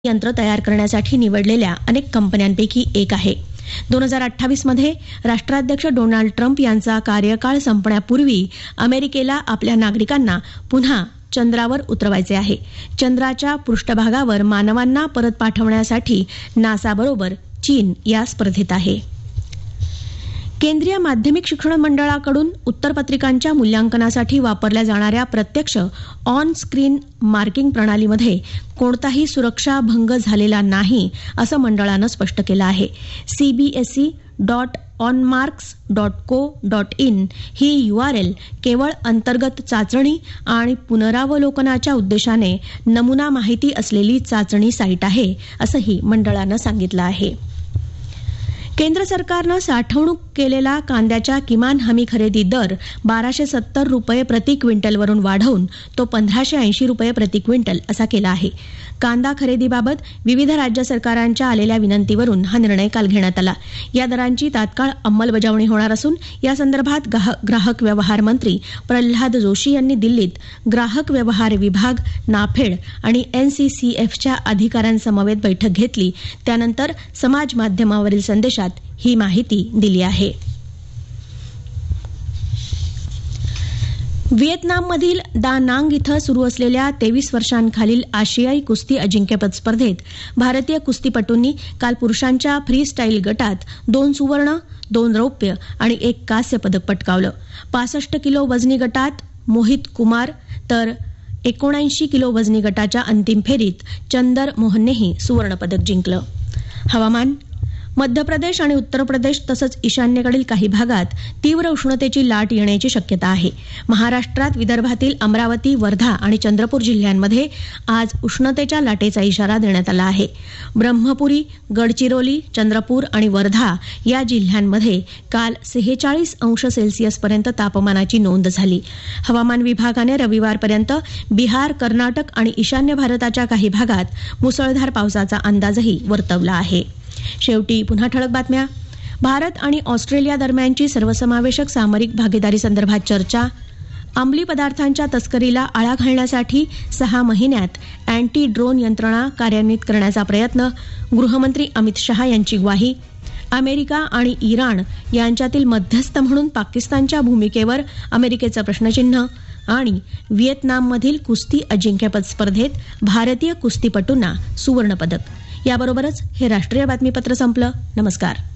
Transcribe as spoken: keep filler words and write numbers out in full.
यंत्र तयार करण्यासाठी निवडलेल्या अनेक कंपन्यांपैकी एक आहे. दोन हजार अठ्ठावीस मध्ये राष्ट्राध्यक्ष डोनाल्ड ट्रम्प यांचा कार्यकाळ संपण्यापूर्वी अमेरिकेला आपल्या नागरिकांना पुन्हा चंद्रावर उतरवायचे आहे. चंद्राच्या पृष्ठभागावर मानवांना परत पाठवण्यासाठी नासाबरोबर चीन या स्पर्धेत आहे. केंद्रीय माध्यमिक शिक्षण मंडळाकडून उत्तरपत्रिकांच्या मूल्यांकनासाठी वापरल्या जाणाऱ्या प्रत्यक्ष ऑन स्क्रीन मार्किंग प्रणालीमध्ये कोणताही सुरक्षा भंग झालेला नाही असं मंडळानं स्पष्ट केलं आहे. CBSE dot ऑनमार्क्स dot co dot in he URL केवळ अंतर्गत चाचणी आणि पुनरावलोकनाच्या उद्देशाने नमुना माहिती असलेली चाचणी साईट आहे असंही मंडळानं सांगितलं आहे. केंद्र सरकारनं साठवणूक केलेला कांद्याच्या किमान हमी खरेदी दर बाराशे सत्तर रुपये प्रति क्विंटलवरून वाढवून तो पंधराशे ऐंशी रुपये प्रति क्विंटल असा केला आहे. कांदा खरेदीबाबत विविध राज्य सरकारांच्या आलेल्या विनंतीवरून हा निर्णय काल घेण्यात आला. या दरांची तात्काळ अंमलबजावणी होणार असून यासंदर्भात ग्राहक व्यवहार मंत्री प्रल्हाद जोशी यांनी दिल्लीत ग्राहक व्यवहार विभाग, नाफेड आणि एनसीसीएफच्या अधिकाऱ्यांसमवेत बैठक घेतली. त्यानंतर समाज माध्यमावरील संदेशात ही माहिती दिली आहे. व्हिएतनाममधील दा नांग इथं सुरू असलेल्या तेवीस वर्षांखालील आशियाई कुस्ती अजिंक्यपद स्पर्धेत भारतीय कुस्तीपटूंनी काल पुरुषांच्या फ्री स्टाईल गटात दोन सुवर्ण, दोन रौप्य आणि एक कांस्य पदक पटकावलं. पासष्ट किलो वजनी गटात मोहित कुमार तर एकोणऐंशी किलो वजनी गटाच्या अंतिम फेरीत चंदर मोहननेही सुवर्णपदक जिंकलं. हवामान. मध्य प्रदेश आणि उत्तर प्रदेश तसंच ईशान्येकडील काही भागात तीव्र उष्णतेची लाट येण्याची शक्यता आहे. महाराष्ट्रात विदर्भातील अमरावती, वर्धा आणि चंद्रपूर जिल्ह्यांमध्ये आज उष्णतेच्या लाटेचा इशारा देण्यात आला आहे. ब्रह्मपुरी, गडचिरोली, चंद्रपूर आणि वर्धा या जिल्ह्यांमध्ये काल सेहेचाळीस अंश सेल्सिअसपर्यंत तापमानाची नोंद झाली. हवामान विभागाने रविवारपर्यंत बिहार, कर्नाटक आणि ईशान्य भारताच्या काही भागात मुसळधार पावसाचा अंदाजही वर्तवला आहे. शेवटी पुन्हा ठळक बातम्या. भारत आणि ऑस्ट्रेलिया दरम्यानची सर्वसमावेशक सामरिक भागीदारी संदर्भात चर्चा. अंमली पदार्थांच्या तस्करीला आळा घालण्यासाठी सहा महिन्यात अँटी ड्रोन यंत्रणा कार्यान्वित करण्याचा प्रयत्न. गृहमंत्री अमित शहा यांची ग्वाही. अमेरिका आणि इराण यांच्यातील मध्यस्थ म्हणून पाकिस्तानच्या भूमिकेवर अमेरिकेचं प्रश्नचिन्ह. आणि व्हिएतनाममधील कुस्ती अजिंक्यपद स्पर्धेत भारतीय कुस्तीपटूंना सुवर्णपदक. याबरोबरच हे राष्ट्रीय बातमीपत्र संपलं. नमस्कार.